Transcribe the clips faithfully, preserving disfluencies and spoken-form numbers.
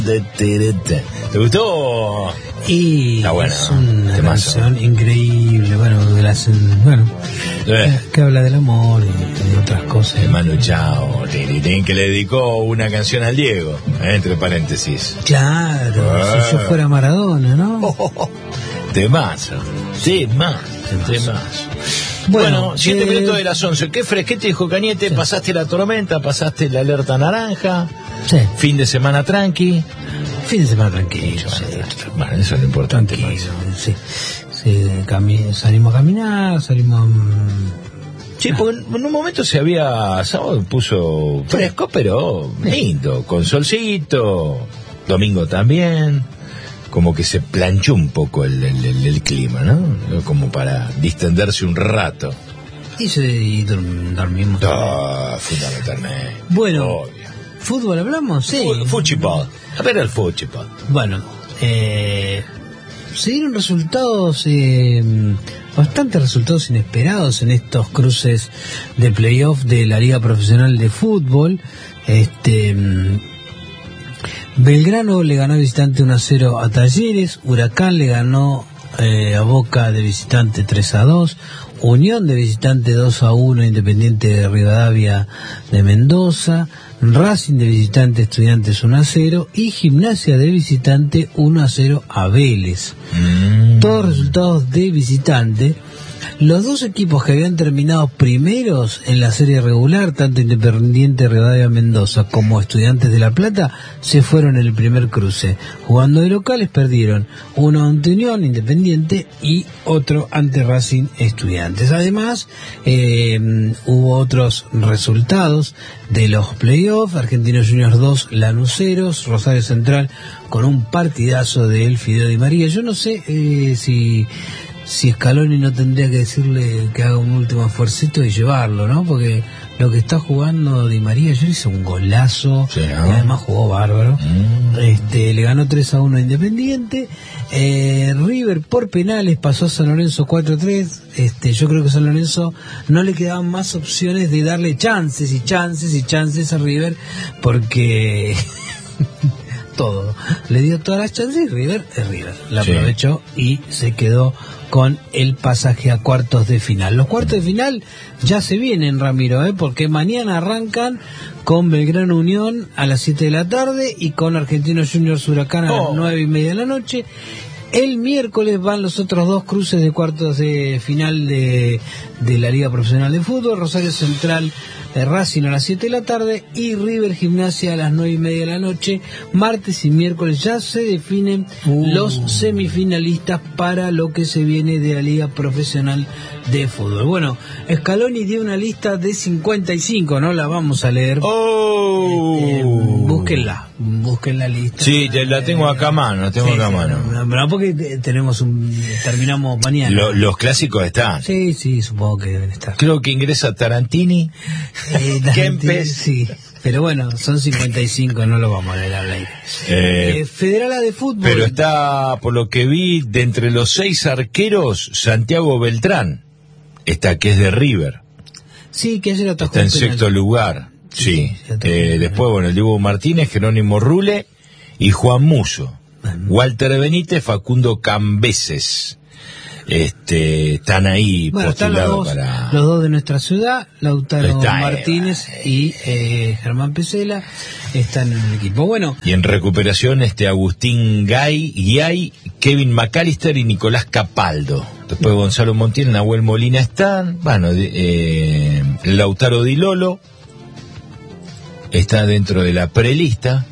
¿Te gustó? Y Está buena, es una temazo. canción increíble, bueno, de las, bueno Eh. que, que habla del amor y de otras cosas. El Manu Chao, que le dedicó una canción al Diego, eh, entre paréntesis. Claro, Eh. si yo fuera Maradona, ¿no? Oh, oh, oh. Temazo, temazo, temazo. Bueno, Bueno, siete eh, minutos de las once. Qué fresquete, dijo Cañete. Sí. Pasaste la tormenta, pasaste la alerta naranja. Sí. Fin de semana tranqui. Fin de semana tranquilo. Sí. Sí. Bueno, eso es lo importante. Tranquilo, sí. Sí, cami- salimos a caminar, salimos... Sí, porque en un momento se había... Sábado puso fresco, pero lindo. Con solcito. Domingo también. Como que se planchó un poco el, el, el, el clima, ¿no? Como para distenderse un rato. Y, se, y dorm- dormimos. Ah, fundamentalmente. Bueno, obvio. ¿Fútbol hablamos? Sí. Fútbol. A ver el fútbol. Bueno, eh, se dieron resultados, eh, bastantes resultados inesperados en estos cruces de playoff de la Liga Profesional de Fútbol. Este... Belgrano le ganó de visitante uno a cero a Talleres, Huracán le ganó eh, a Boca de visitante tres a dos, Unión de visitante dos a uno, Independiente de Rivadavia de Mendoza, Racing de visitante Estudiantes uno a cero y Gimnasia de visitante uno a cero a Vélez. Mm. Todos resultados de visitante. Los dos equipos que habían terminado primeros en la serie regular, tanto Independiente de Rivadavia Mendoza como Estudiantes de La Plata, se fueron en el primer cruce. Jugando de locales perdieron uno ante Unión Independiente y otro ante Racing Estudiantes. Además, eh, hubo otros resultados de los playoffs: Argentinos Juniors dos, Lanuceros, Rosario Central con un partidazo de El Fideo Di María. Yo no sé eh, si... si Scaloni no tendría que decirle que haga un último esfuercito y llevarlo, ¿no? Porque lo que está jugando Di María ayer hizo un golazo, sí, ¿no? Y además jugó bárbaro. Mm. Este, le ganó tres a uno a Independiente. Eh, River por penales pasó a San Lorenzo cuatro a tres. Este, yo creo que a San Lorenzo no le quedaban más opciones de darle chances y chances y chances a River, porque todo, le dio todas las chances y River es River, la sí. aprovechó y se quedó con el pasaje a cuartos de final. Los cuartos de final ya se vienen, Ramiro, ¿eh? Porque mañana arrancan con Belgrano Unión a las siete de la tarde y con Argentinos Juniors Huracán a oh. las nueve y media de la noche. El miércoles van los otros dos cruces de cuartos de final de, de la Liga Profesional de Fútbol: Rosario Central, eh, Racing a las siete de la tarde y River Gimnasia a las nueve y media de la noche. Martes y miércoles ya se definen uh. los semifinalistas para lo que se viene de la Liga Profesional de Fútbol. Bueno, Scaloni dio una lista de cincuenta y cinco, no la vamos a leer. Oh. Este, búsquenla, busquen la lista. Sí, te la tengo acá a mano, la tengo sí, acá a mano. No, no, porque tenemos un, terminamos mañana. Lo, los clásicos están. Sí, sí, supongo que deben estar. Creo que ingresa Tarantini, eh, Kempes. Sí, pero bueno, son cincuenta y cinco, no lo vamos a leer al aire. Eh, eh, Federala de Fútbol. Pero está, por lo que vi, de entre los seis arqueros, Santiago Beltrán, está, que es de River. Sí, que ayer atajó está en sexto lugar. Sí. sí, sí eh, después, bueno, el Diego Martínez, Jerónimo Rule y Juan Muso. Walter Benítez, Facundo Cambeses, este, están ahí bueno, postulados están los, para... los dos de nuestra ciudad, Lautaro Está, Martínez eh, y eh, Germán Pesela, están en el equipo. Bueno, y en recuperación este Agustín Gay, Guiay, Kevin McAllister y Nicolás Capaldo. Después Gonzalo Montiel, Nahuel Molina están, bueno, eh, Lautaro Di Lolo está dentro de la prelista.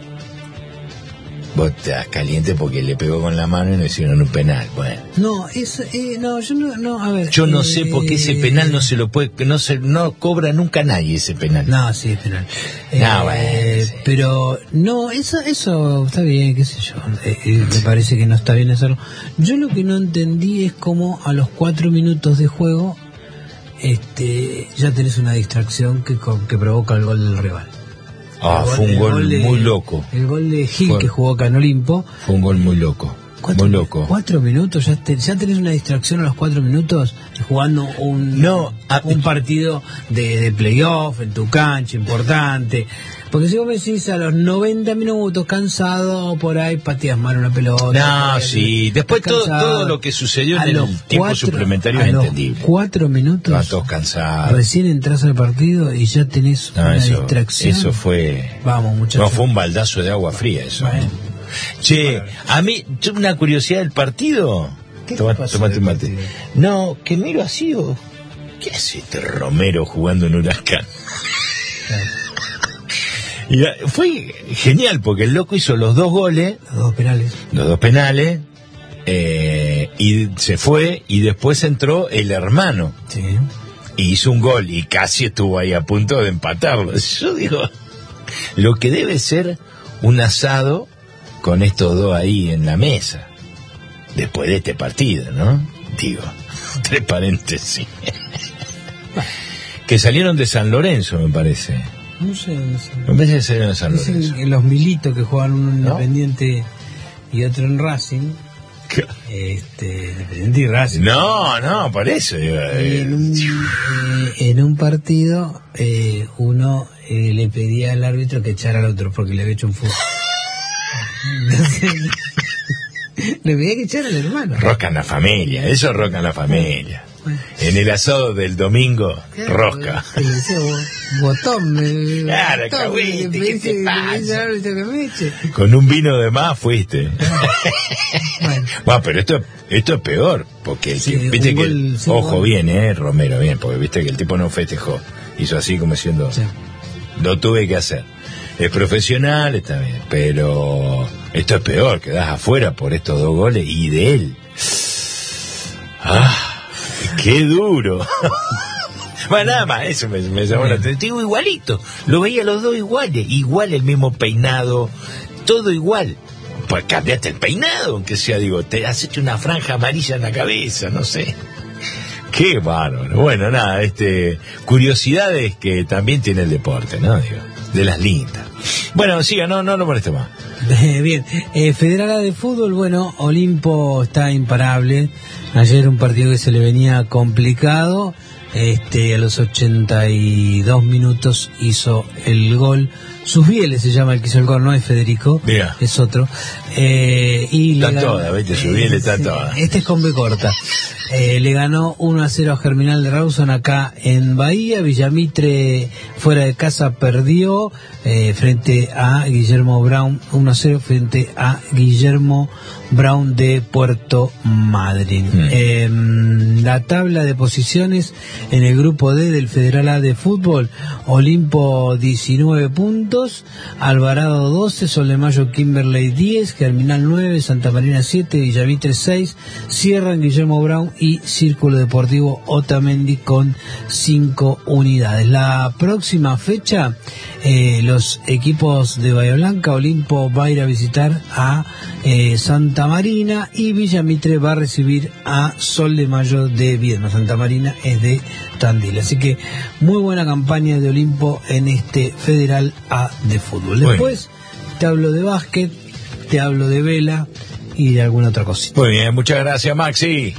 Vos estás caliente porque le pegó con la mano y no hicieron un penal. Bueno. No, es, eh, no, yo no, no, a ver. Yo no eh, sé por qué ese penal no se lo puede, no se, no cobra nunca nadie ese penal. No, sí, es penal. No, eh, bueno, sí. Pero, no, eso, eso está bien, qué sé yo. Eh, eh, me parece que no está bien hacerlo. Yo lo que no entendí es cómo a los cuatro minutos de juego, este, ya tenés una distracción que, que provoca el gol del rival. Ah, gol, fue un gol, gol de, muy loco. El gol de Gil fue, que jugó acá en Olimpo. Fue un gol muy loco. Cuatro, muy loco. Cuatro minutos, ya, te, ya tenés una distracción a los cuatro minutos jugando un, no, a, un partido de, de playoff en tu cancha, importante. Porque si vos me decís a los noventa minutos, cansado, por ahí pateas mal una pelota. No, ahí, sí. Después todo, todo lo que sucedió en el tiempo cuatro, suplementario es entendible. Cuatro minutos. Estaban todos cansados. Recién entras al partido y ya tenés no, una eso, distracción. Eso fue. Vamos, muchachos. No, fue un baldazo de agua fría eso. Bueno. Che, a mí, una curiosidad del partido. ¿Qué Toma, te pasó tomate del un mate. partido? No, que miro así. Oh, ¿qué hace este Romero jugando en Huracán? Claro. Y fue genial porque el loco hizo los dos goles, los dos penales, los dos penales, eh, y se fue y después entró el hermano. Sí. Y hizo un gol y casi estuvo ahí a punto de empatarlo. Yo digo, lo que debe ser un asado con estos dos ahí en la mesa después de este partido, ¿no? Digo, entre paréntesis. Que salieron de San Lorenzo, me parece. No sé, no sé. Me parece que salieron de San Lorenzo. Dicen los Militos que juegan uno en ¿No? Independiente y otro en Racing. ¿Qué? Este, Independiente y Racing. No, no, por eso. Digo, eh, en, un, eh, en un partido, eh, uno eh, le pedía al árbitro que echara al otro porque le había hecho un fútbol. Le pedía que echara al hermano. Rosca en la familia, eso es rosca en la familia. En el asado del domingo, claro, rosca. Le decía, botón, me, claro, botón, cagüite, me ¿qué dice, te pasa? me dice el árbitro que me eche. Con un vino de más fuiste. Bueno. Bueno, pero esto, esto es peor, porque Sí, que, viste que, gol, el, sí, ojo gol. bien, eh, Romero, bien, porque viste que el tipo no festejó, hizo así como diciendo, Sí. lo tuve que hacer. Es profesional, está bien, pero esto es peor, quedás afuera por estos dos goles y de él. ¡Ah! ¡Qué duro! Bueno, nada más, eso me, me llamó la atención. Digo, igualito, lo veía los dos iguales, igual el mismo peinado, todo igual. Pues cambiaste el peinado, aunque sea, digo, te has hecho una franja amarilla en la cabeza, no sé. Qué bárbaro. Bueno, nada, este, curiosidades que también tiene el deporte, ¿no? Digo, de las lindas. Bueno, siga, no, no lo moleste más. Bien, eh, Federal A de fútbol, bueno, Olimpo está imparable. Ayer un partido que se le venía complicado. Este, a los ochenta y dos minutos hizo el gol. Susbiele se llama el que hizo el gol, no es Federico, Mira. es otro. Eh, y Está le ganó- toda, viste, Susbiele está sí, toda. Este es con B corta. Eh, le ganó uno a cero a Germinal de Rawson acá en Bahía. Villamitre fuera de casa perdió eh, frente a Guillermo Brown, uno a cero frente a Guillermo Brown de Puerto Madryn. Mm. Eh, la tabla de posiciones en el grupo D del Federal A de fútbol: Olimpo diecinueve puntos, Alvarado doce, Sol de Mayo Kimberley diez, Germinal nueve, Santa Marina siete, Villamitre seis, cierran Guillermo Brown y Círculo Deportivo Otamendi con cinco unidades. La próxima fecha, eh, los equipos de Bahía Blanca, Olimpo va a ir a visitar a eh, Santa Marina y Villamitre va a recibir a Sol de Mayo de Viedma. Santa Marina es de Tandil. Así que muy buena campaña de Olimpo en este Federal A de fútbol. Después te hablo de básquet, te hablo de vela y de alguna otra cosita. Muy bien, muchas gracias, Maxi.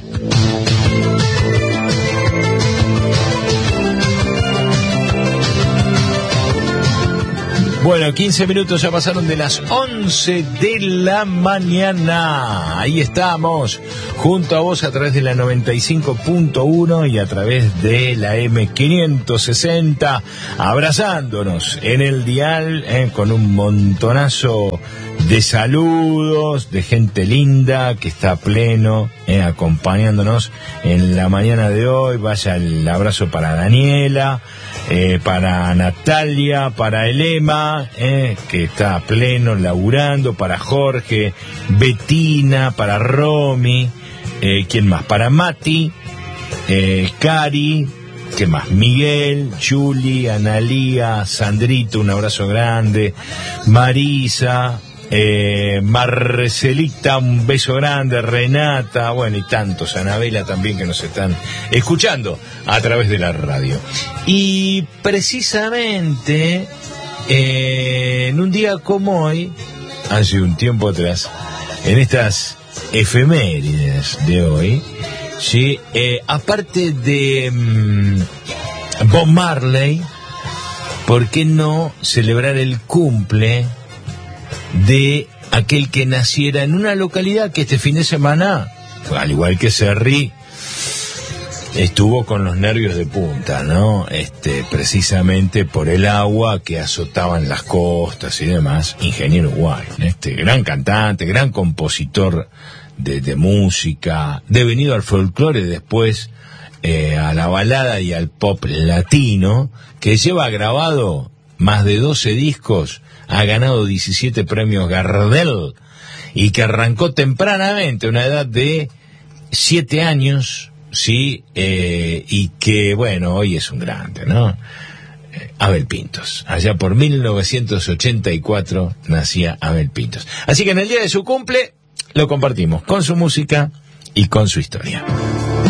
Bueno, quince minutos ya pasaron de las once de la mañana. Ahí estamos, junto a vos a través de la noventa y cinco punto uno y a través de la eme quinientos sesenta, abrazándonos en el dial eh, con un montonazo de saludos, de gente linda que está a pleno eh, acompañándonos en la mañana de hoy. Vaya el abrazo para Daniela, eh, para Natalia, para Elema, eh, que está a pleno laburando, para Jorge, Betina, para Romy, eh, ¿quién más? Para Mati, eh, Cari, ¿qué más? Miguel, Juli, Analía, Sandrito, un abrazo grande, Marisa, Eh, Marcelita, un beso grande, Renata, bueno, y tantos, Anabela también, que nos están escuchando a través de la radio. Y precisamente eh, en un día como hoy, hace un tiempo atrás, en estas efemérides de hoy, sí, eh, aparte de um, Bob Marley, ¿por qué no celebrar el cumple de aquel que naciera en una localidad que este fin de semana, al igual que Cerri, estuvo con los nervios de punta, ¿no? Este, precisamente por el agua que azotaban las costas y demás. Ingeniero Wine, este gran cantante, gran compositor de, de música, devenido al folclore, después eh, a la balada y al pop latino, que lleva grabado más de doce discos, ha ganado diecisiete premios Gardel, y que arrancó tempranamente, a una edad de siete años, sí, eh, y que, bueno, hoy es un grande, ¿no? Eh, Abel Pintos. Allá por mil novecientos ochenta y cuatro nacía Abel Pintos. Así que en el día de su cumple lo compartimos con su música y con su historia.